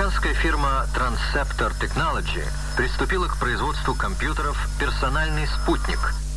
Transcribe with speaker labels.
Speaker 1: Американская фирма Transceptor Technology приступила к производству компьютеров «Персональный спутник»,